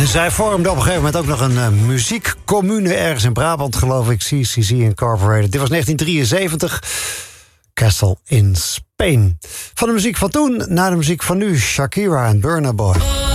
Zij vormde op een gegeven moment ook nog een muziekcommune ergens in Brabant, geloof ik. CCC Incorporated. Dit was 1973. Castle in Spain. Van de muziek van toen naar de muziek van nu. Shakira en Burna Boy.